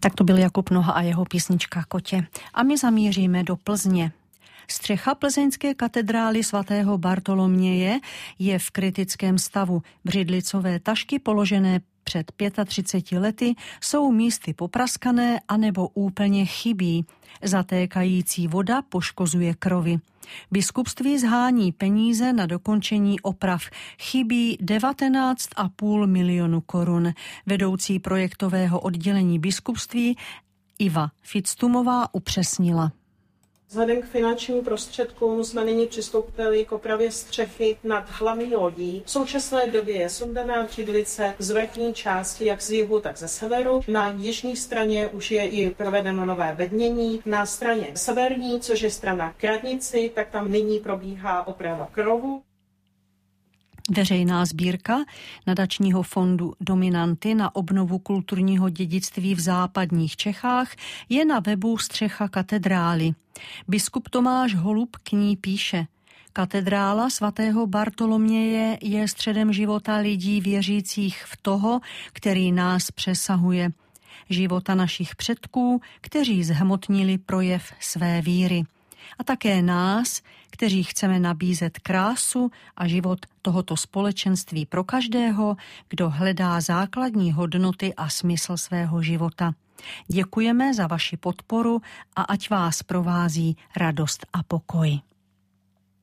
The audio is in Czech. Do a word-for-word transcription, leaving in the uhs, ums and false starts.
Tak to byl Jakub Noha a jeho písnička Kotě. A my zamíříme do Plzně. Střecha plzeňské katedrály svatého Bartoloměje je v kritickém stavu. Břidlicové tašky položené před třiceti pěti lety jsou místy popraskané anebo úplně chybí. Zatékající voda poškozuje krovy. Biskupství zhání peníze na dokončení oprav. Chybí devatenáct a půl milionu korun. Vedoucí projektového oddělení biskupství Iva Fictumová upřesnila. Vzhledem k finančním prostředkům jsme nyní přistoupili k opravě střechy nad hlavní lodí. V současné době je sundaná břidlice z vrchní části jak z jihu, tak ze severu. Na jižní straně už je i provedeno nové vednění. Na straně severní, což je strana k radnici, tak tam nyní probíhá oprava krovu. Veřejná sbírka nadačního fondu Dominanty na obnovu kulturního dědictví v západních Čechách je na webu Střecha katedrály. Biskup Tomáš Holub k ní píše: Katedrála svatého Bartoloměje je středem života lidí věřících v toho, který nás přesahuje. Života našich předků, kteří zhmotnili projev své víry. A také nás, kteří chceme nabízet krásu a život tohoto společenství pro každého, kdo hledá základní hodnoty a smysl svého života. Děkujeme za vaši podporu a ať vás provází radost a pokoj.